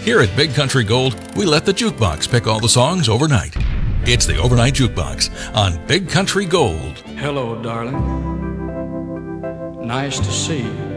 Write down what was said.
Here at Big Country Gold, we let the jukebox pick all the songs overnight. It's the Overnight Jukebox on Big Country Gold. Hello, darling. Nice to see you.